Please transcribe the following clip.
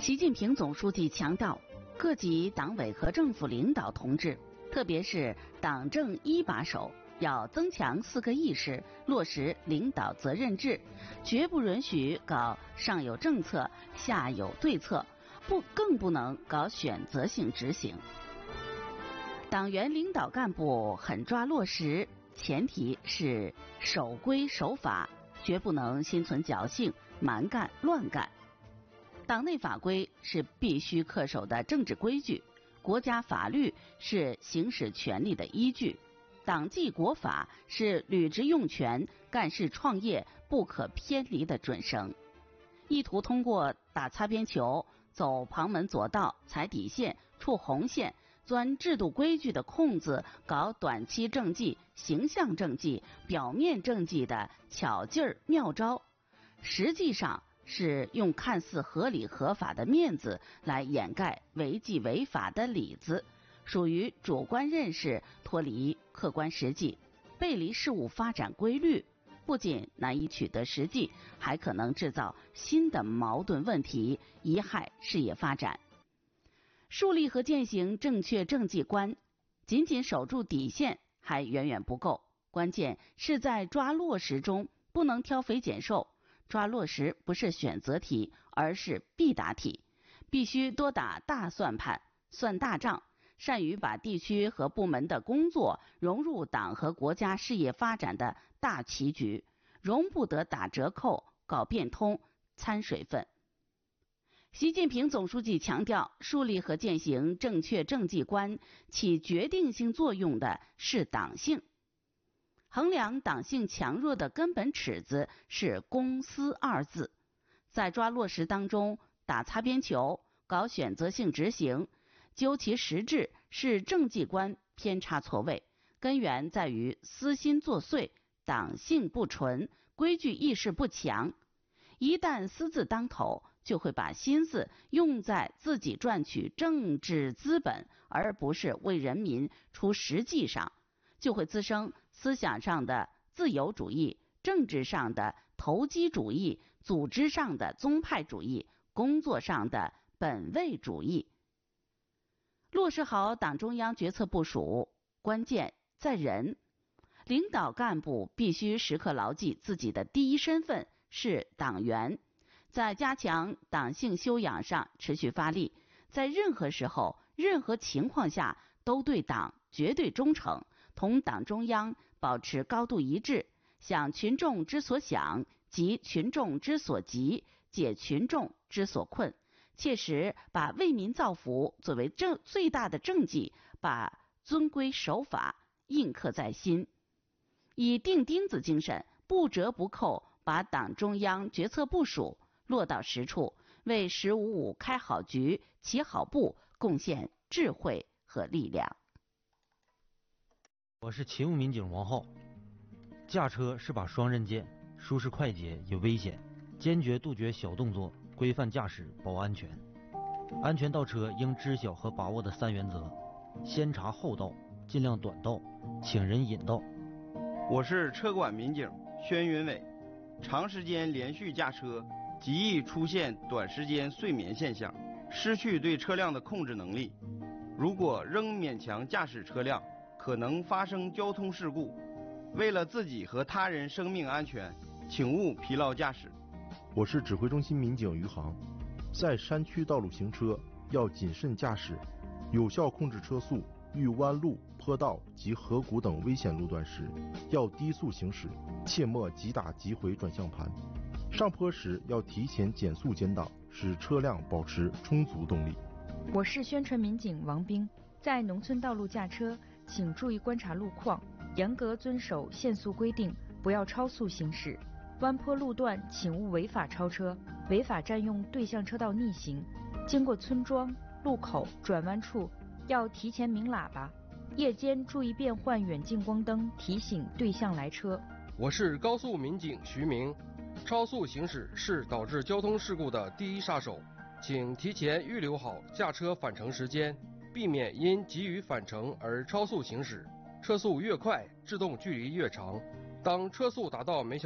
习近平总书记强调，各级党委和政府领导同志，特别是党政一把手，要增强4个意识，落实领导责任制，绝不允许搞上有政策下有对策，更不能搞选择性执行。党员领导干部狠抓落实，前提是守规守法，绝不能心存侥幸、蛮干乱干。党内法规是必须恪守的政治规矩，国家法律是行使权力的依据，党纪国法是履职用权、干事创业不可偏离的准绳。意图通过打擦边球、走旁门左道、踩底线、触红线、钻制度规矩的空子，搞短期政绩、形象政绩、表面政绩的巧劲儿妙招，实际上是用看似合理合法的面子来掩盖违纪违法的里子，属于主观认识脱离客观实际，背离事物发展规律，不仅难以取得实际，还可能制造新的矛盾问题，贻害事业发展。树立和践行正确政绩观，仅仅守住底线还远远不够，关键是在抓落实中不能挑肥拣瘦。抓落实不是选择题，而是必答题，必须多打大算盘，算大账，善于把地区和部门的工作融入党和国家事业发展的大棋局，容不得打折扣、搞变通、掺水分。习近平总书记强调，树立和践行正确政绩观，起决定性作用的是党性。衡量党性强弱的根本尺子是公私2字，在抓落实当中打擦边球、搞选择性执行，究其实质是政绩观偏差错位，根源在于私心作祟、党性不纯、规矩意识不强。一旦私字当头，就会把心思用在自己赚取政治资本，而不是为人民出实际上，就会滋生思想上的自由主义、政治上的投机主义、组织上的宗派主义、工作上的本位主义。落实好党中央决策部署，关键在人。领导干部必须时刻牢记自己的第一身份是党员，在加强党性修养上持续发力，在任何时候、任何情况下都对党绝对忠诚，同党中央保持高度一致，想群众之所想，急群众之所急，解群众之所困，切实把为民造福作为最大的政绩，把遵规守法印刻在心，以钉钉子精神，不折不扣把党中央决策部署落到实处，为“1055”开好局、起好步贡献智慧和力量。 我是勤务民警王浩。驾车是把双刃剑，舒适快捷也危险，坚决杜绝小动作，规范驾驶保安全。安全倒车应知晓和把握的3原则：先查后到，尽量短道，请人引道。 我是车管民警宣云伟。长时间连续驾车极易出现短时间睡眠现象，失去对车辆的控制能力。如果仍勉强驾驶车辆，可能发生交通事故。为了自己和他人生命安全，请勿疲劳驾驶。 我是指挥中心民警余航。在山区道路行车要谨慎驾驶，有效控制车速。遇弯路、坡道及河谷等危险路段时，要低速行驶，切莫急打急回转向盘。上坡时要提前减速减档，使车辆保持充足动力。 我是宣传民警王兵。在农村道路驾车，请注意观察路况，严格遵守限速规定，不要超速行驶。弯坡路段请勿违法超车，违法占用对向车道逆行。经过村庄、路口、转弯处，要提前鸣喇叭。夜间注意变换远近光灯，提醒对向来车。 我是高速民警徐明。超速行驶是导致交通事故的第一杀手，请提前预留好驾车返程时间，避免因急于返程而超速行驶。车速越快，制动距离越长。当车速达到每小